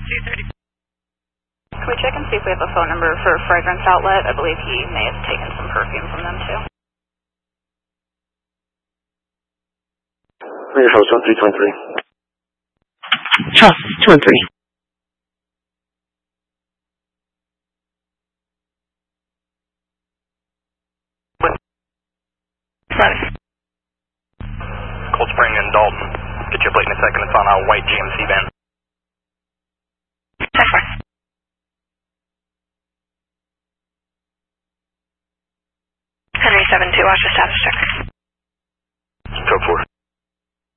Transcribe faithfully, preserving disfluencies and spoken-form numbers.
two thirty. Can we check and see if we have a phone number for a fragrance outlet? I believe he may have taken some perfume from them too. Your house on three twenty-three. Charles, two and three. Seven. Cold Spring and Dalton. Get your plate in a second. It's on a white G M C van. ten four. Henry seven two, watch the status check.